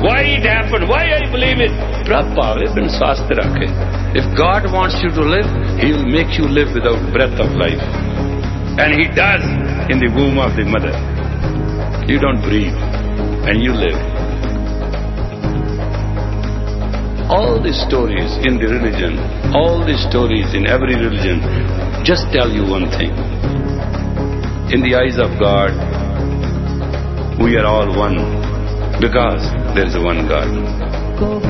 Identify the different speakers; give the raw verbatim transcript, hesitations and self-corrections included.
Speaker 1: Why it happened? Why I believe it? Prabhupada ibn Shastra ke. If God wants you to live, He will make you live without breath of life. And He does in the womb of the mother. You don't breathe and you live. All the stories in the religion, all the stories in every religion just tell you one thing. In the eyes of God, we are all one because there is one God.